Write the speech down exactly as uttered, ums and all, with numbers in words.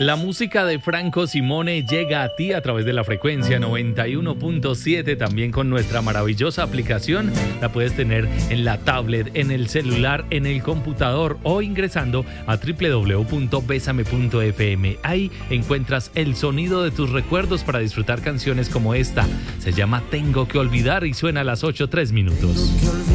La música de Franco Simone llega a ti a través de la frecuencia noventa y uno punto siete, también con nuestra maravillosa aplicación. La puedes tener en la tablet, en el celular, en el computador o ingresando a doble u doble u doble u punto besame punto efe eme. Ahí encuentras el sonido de tus recuerdos para disfrutar canciones como esta. Se llama Tengo que olvidar y suena a las ocho tres minutos.